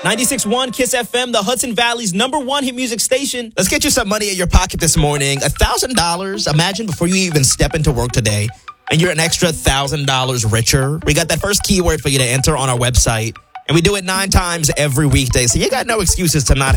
96.1 Kiss FM, the Hudson Valley's #1 hit music station. Let's get you some money in your pocket this morning. $1,000. Imagine before you even step into work today, and you're an extra $1,000 richer. We got that first keyword for you to enter on our website, and we do it 9 times every weekday, so you got no excuses to not